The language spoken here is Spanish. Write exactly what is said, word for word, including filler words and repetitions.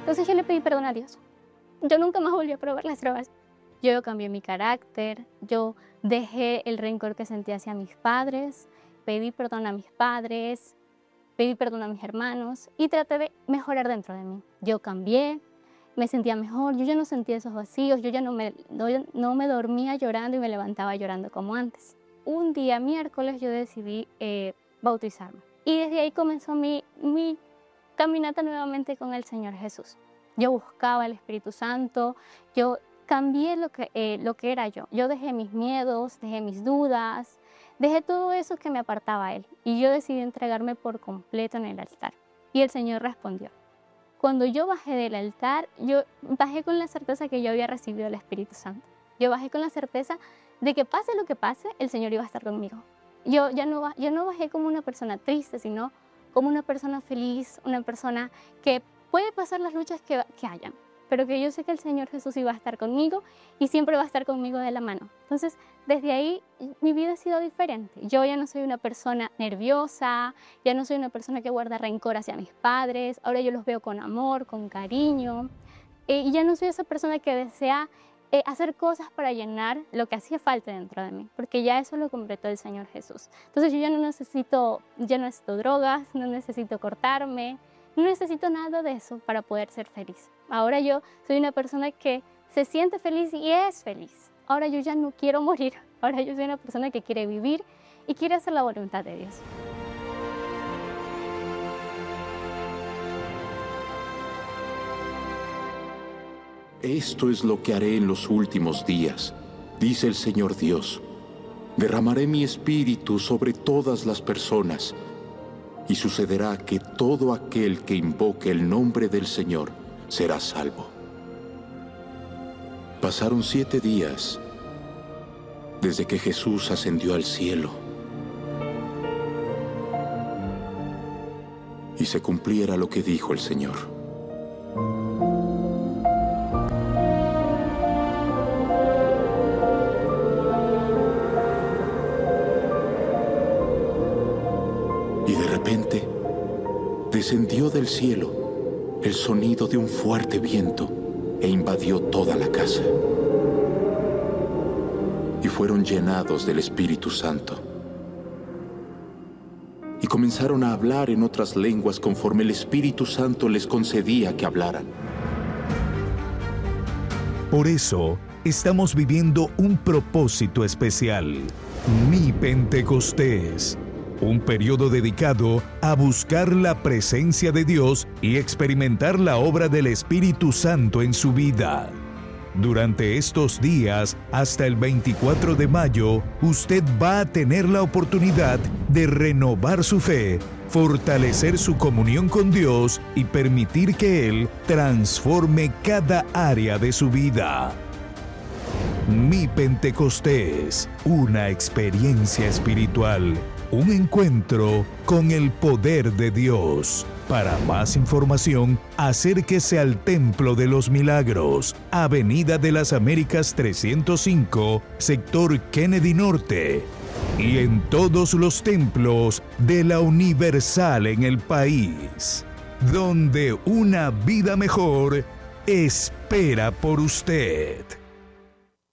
Entonces yo le pedí perdón a Dios. Yo nunca más volví a probar las drogas. Yo cambié mi carácter, yo dejé el rencor que sentía hacia mis padres, pedí perdón a mis padres, pedí perdón a mis hermanos y traté de mejorar dentro de mí. Yo cambié, me sentía mejor, yo ya no sentía esos vacíos, yo ya no me, no, no me dormía llorando y me levantaba llorando como antes. Un día, miércoles, yo decidí eh, bautizarme y desde ahí comenzó mi, mi caminata nuevamente con el Señor Jesús. Yo buscaba el Espíritu Santo, yo cambié lo que, eh, lo que era yo. Yo dejé mis miedos, dejé mis dudas, dejé todo eso que me apartaba a Él. Y yo decidí entregarme por completo en el altar. Y el Señor respondió. Cuando yo bajé del altar, yo bajé con la certeza que yo había recibido el Espíritu Santo. Yo bajé con la certeza de que pase lo que pase, el Señor iba a estar conmigo. Yo, ya no, yo no bajé como una persona triste, sino como una persona feliz, una persona que puede pasar las luchas que, que hayan, pero que yo sé que el Señor Jesús iba a estar conmigo y siempre va a estar conmigo de la mano. Entonces, desde ahí, mi vida ha sido diferente. Yo ya no soy una persona nerviosa, ya no soy una persona que guarda rencor hacia mis padres, ahora yo los veo con amor, con cariño, eh, y ya no soy esa persona que desea eh, hacer cosas para llenar lo que hacía falta dentro de mí, porque ya eso lo completó el Señor Jesús. Entonces, yo ya no necesito, ya no necesito drogas, no necesito cortarme, no necesito nada de eso para poder ser feliz. Ahora yo soy una persona que se siente feliz y es feliz. Ahora yo ya no quiero morir. Ahora yo soy una persona que quiere vivir y quiere hacer la voluntad de Dios. Esto es lo que haré en los últimos días, dice el Señor Dios. Derramaré mi espíritu sobre todas las personas. Y sucederá que todo aquel que invoque el nombre del Señor será salvo. Pasaron siete días desde que Jesús ascendió al cielo y se cumpliera lo que dijo el Señor. Descendió del cielo el sonido de un fuerte viento e invadió toda la casa. Y fueron llenados del Espíritu Santo. Y comenzaron a hablar en otras lenguas conforme el Espíritu Santo les concedía que hablaran. Por eso, estamos viviendo un propósito especial, Mi Pentecostés. Un periodo dedicado a buscar la presencia de Dios y experimentar la obra del Espíritu Santo en su vida. Durante estos días, hasta el veinticuatro de mayo, usted va a tener la oportunidad de renovar su fe, fortalecer su comunión con Dios y permitir que Él transforme cada área de su vida. Mi Pentecostés, una experiencia espiritual. Un encuentro con el poder de Dios. Para más información, acérquese al Templo de los Milagros, Avenida de las Américas trescientos cinco, sector Kennedy Norte, y en todos los templos de la Universal en el país, donde una vida mejor espera por usted.